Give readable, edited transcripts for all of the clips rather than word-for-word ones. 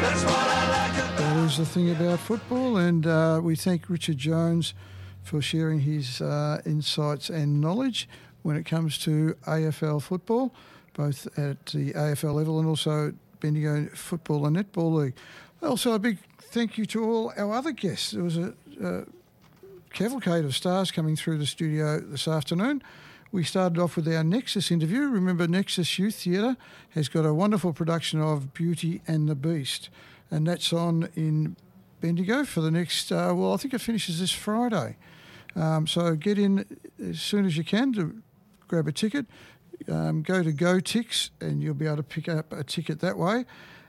That is the thing about football, and we thank Richard Jones for sharing his insights and knowledge when it comes to AFL football, both at the AFL level and also Bendigo Football and Netball League. Also, a big thank you to all our other guests. There was a cavalcade of stars coming through the studio this afternoon. We started off with our Nexus interview. Remember, Nexus Youth Theatre has got a wonderful production of Beauty and the Beast, and that's on in Bendigo for the next, I think it finishes this Friday. So get in as soon as you can to grab a ticket. Go to GoTix and you'll be able to pick up a ticket that way.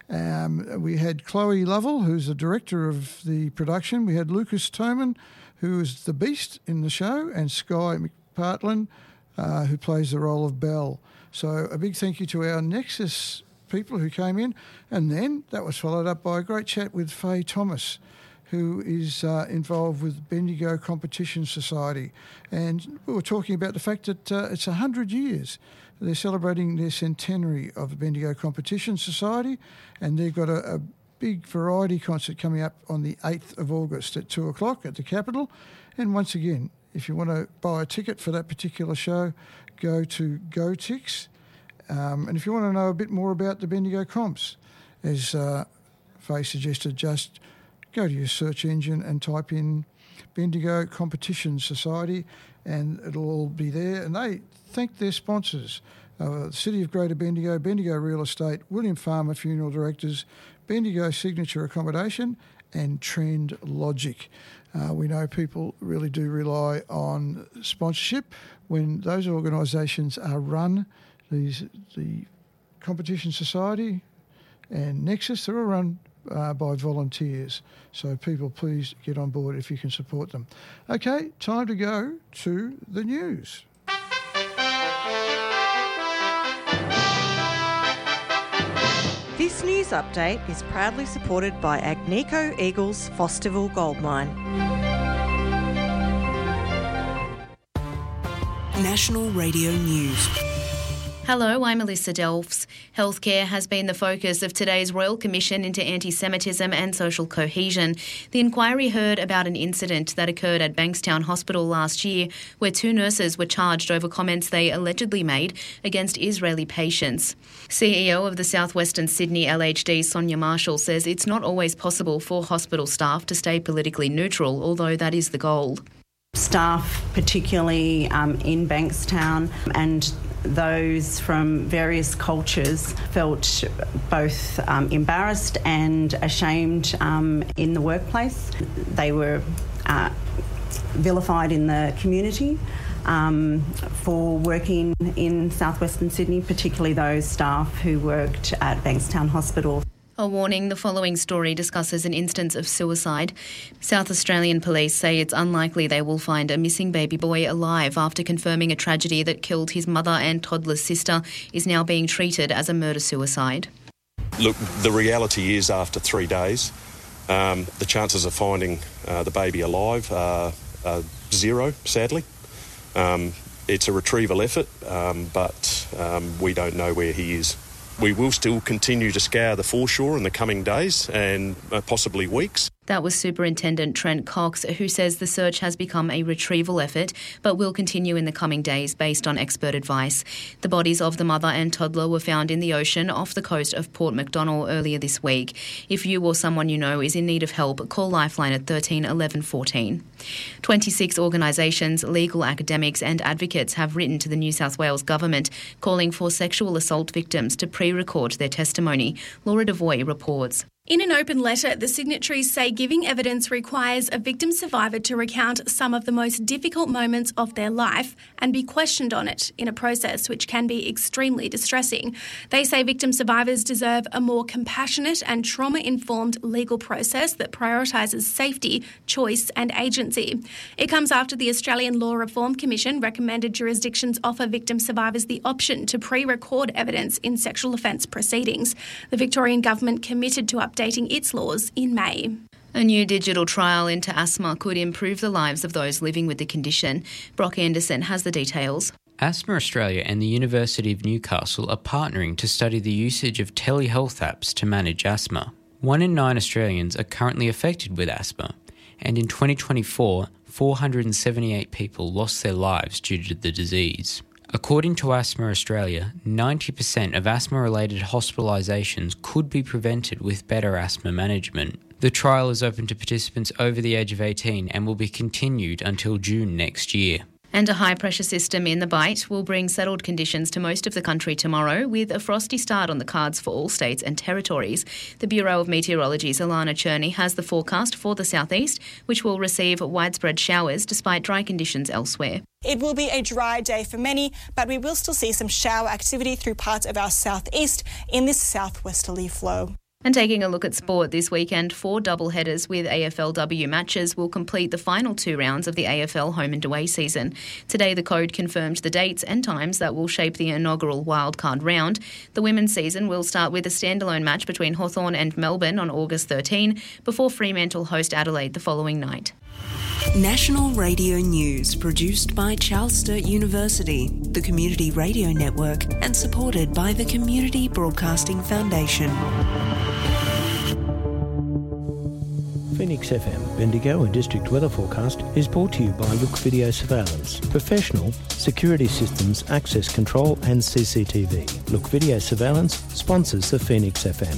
We had Chloe Lovell, who's the director of the production. We had Lucas Toman, who is the Beast in the show, and Sky McPartland, who plays the role of Belle. So a big thank you to our Nexus people who came in. And then that was followed up by a great chat with Faye Thomas, who is involved with Bendigo Competition Society. And we were talking about the fact that it's 100 years. They're celebrating their centenary of the Bendigo Competition Society, and they've got a big variety concert coming up on the 8th of August at 2 o'clock at the Capitol. And once again, if you want to buy a ticket for that particular show, go to GoTix. And if you want to know a bit more about the Bendigo Comps, as Faye suggested, just go to your search engine and type in Bendigo Competition Society and it'll all be there. And they thank their sponsors, the City of Greater Bendigo, Bendigo Real Estate, William Farmer Funeral Directors, Bendigo Signature Accommodation and Trend Logic. We know people really do rely on sponsorship when those organisations are run. The Competition Society and Nexus, they're all run by volunteers. So people, please get on board if you can support them. Okay, time to go to the news. This news update is proudly supported by Agnico Eagles Fosterville Gold Mine. National Radio News. Hello, I'm Alyssa Delphs. Healthcare has been the focus of today's Royal Commission into Anti-Semitism and Social Cohesion. The inquiry heard about an incident that occurred at Bankstown Hospital last year where two nurses were charged over comments they allegedly made against Israeli patients. CEO of the Southwestern Sydney LHD, Sonia Marshall, says it's not always possible for hospital staff to stay politically neutral, although that is the goal. Staff, particularly in Bankstown, and those from various cultures felt both embarrassed and ashamed in the workplace. They were vilified in the community for working in southwestern Sydney, particularly those staff who worked at Bankstown Hospital. A warning, the following story discusses an instance of suicide. South Australian police say it's unlikely they will find a missing baby boy alive after confirming a tragedy that killed his mother and toddler sister is now being treated as a murder-suicide. Look, the reality is after 3 days, the chances of finding the baby alive are zero, sadly. It's a retrieval effort, but we don't know where he is. We will still continue to scour the foreshore in the coming days and possibly weeks. That was Superintendent Trent Cox, who says the search has become a retrieval effort but will continue in the coming days based on expert advice. The bodies of the mother and toddler were found in the ocean off the coast of Port MacDonnell earlier this week. If you or someone you know is in need of help, call Lifeline at 13 11 14. 26 organisations, legal academics and advocates have written to the New South Wales Government calling for sexual assault victims to pre-record their testimony. Laura Devoy reports. In an open letter, the signatories say giving evidence requires a victim survivor to recount some of the most difficult moments of their life and be questioned on it in a process which can be extremely distressing. They say victim survivors deserve a more compassionate and trauma-informed legal process that prioritises safety, choice and agency. It comes after the Australian Law Reform Commission recommended jurisdictions offer victim survivors the option to pre-record evidence in sexual offence proceedings. The Victorian Government committed to updating its laws in May. A new digital trial into asthma could improve the lives of those living with the condition. Brock Anderson has the details. Asthma Australia and the University of Newcastle are partnering to study the usage of telehealth apps to manage asthma. 1 in 9 Australians are currently affected with asthma, and in 2024, 478 people lost their lives due to the disease. According to Asthma Australia, 90% of asthma-related hospitalisations could be prevented with better asthma management. The trial is open to participants over the age of 18 and will be continued until June next year. And a high-pressure system in the Bight will bring settled conditions to most of the country tomorrow, with a frosty start on the cards for all states and territories. The Bureau of Meteorology's Alana Cherney has the forecast for the southeast, which will receive widespread showers despite dry conditions elsewhere. It will be a dry day for many, but we will still see some shower activity through parts of our southeast in this southwesterly flow. And taking a look at sport this weekend, 4 doubleheaders with AFLW matches will complete the final 2 rounds of the AFL home and away season. Today, the Code confirmed the dates and times that will shape the inaugural wildcard round. The women's season will start with a standalone match between Hawthorn and Melbourne on August 13, before Fremantle host Adelaide the following night. National Radio News, produced by Charles Sturt University, the Community Radio Network, and supported by the Community Broadcasting Foundation. Phoenix FM, Bendigo and District Weather Forecast is brought to you by Look Video Surveillance. Professional security systems, access control and CCTV. Look Video Surveillance sponsors the Phoenix FM.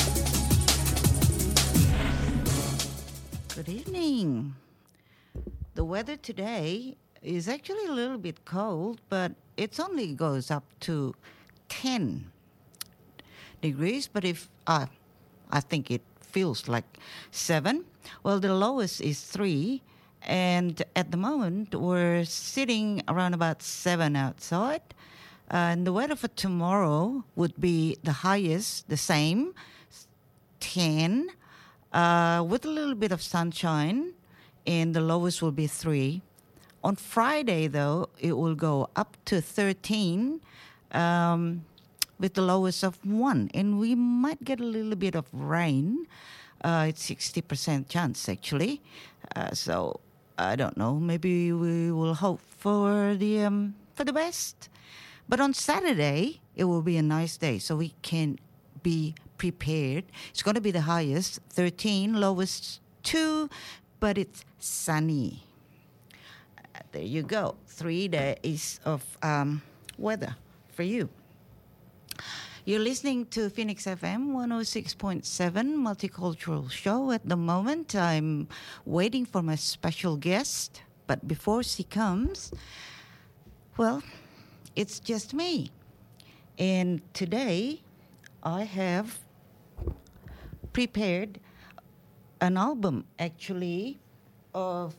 Good evening. The weather today is actually a little bit cold, but it only goes up to 10 degrees. But I think it feels like 7. Well, the lowest is 3, and at the moment we're sitting around about 7 outside. And the weather for tomorrow would be the highest, the same, 10, with a little bit of sunshine, and the lowest will be 3. On Friday, though, it will go up to 13, with the lowest of 1. And we might get a little bit of rain. It's 60% chance, actually. So, I don't know. Maybe we will hope for the best. But on Saturday, it will be a nice day, so we can be prepared. It's going to be the highest, 13, lowest 2, but it's sunny. There you go. 3 days of weather for you. You're listening to Phoenix FM 106.7 Multicultural Show. At the moment, I'm waiting for my special guest. But before she comes, well, it's just me. And today, I have prepared an album, actually, of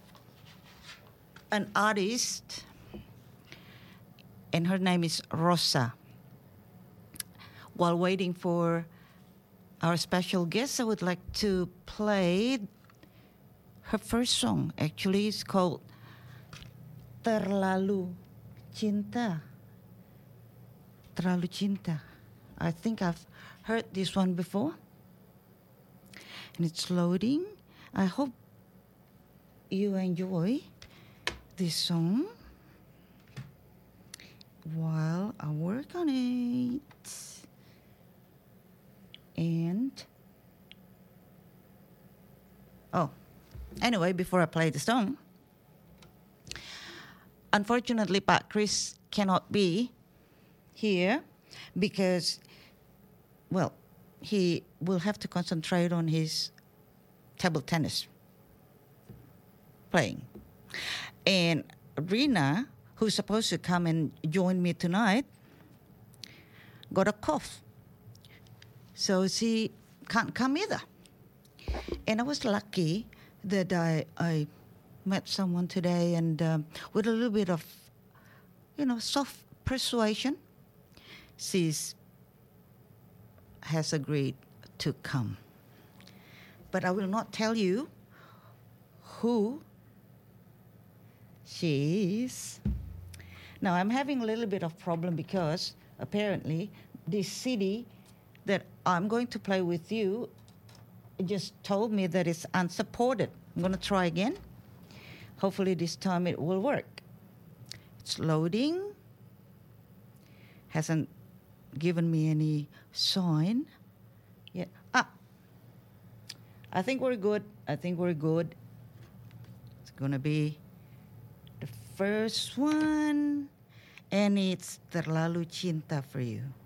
an artist, and her name is Rosa. While waiting for our special guest, I would like to play her first song. Actually, it's called Terlalu Cinta. Terlalu Cinta. I think I've heard this one before. And it's loading. I hope you enjoy this song while I work on it. And anyway, before I play the song, unfortunately, Pat Chris cannot be here because, well, he will have to concentrate on his table tennis playing. And Rina, who's supposed to come and join me tonight, got a cough. So she can't come either. And I was lucky that I met someone today, and with a little bit of, soft persuasion, she has agreed to come. But I will not tell you who she is. Now, I'm having a little bit of problem because apparently this CD that I'm going to play with you just told me that it's unsupported. I'm going to try again. Hopefully this time it will work. It's loading. Hasn't given me any sign yet. I think we're good. It's going to be the first one, and it's Terlalu Cinta for You.